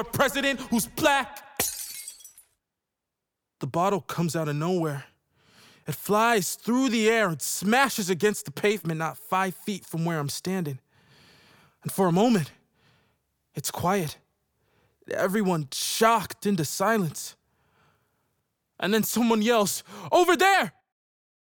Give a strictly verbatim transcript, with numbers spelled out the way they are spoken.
president who's black. The bottle comes out of nowhere. It flies through the air and smashes against the pavement not five feet from where I'm standing. And for a moment, it's quiet. Everyone shocked into silence. And then someone yells, "Over there!"